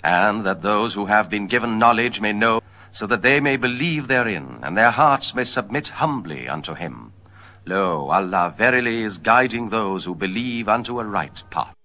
and that those who have been given knowledge may know, so that they may believe therein, and their hearts may submit humbly unto him. Lo, Allah verily is guiding those who believe unto a right path.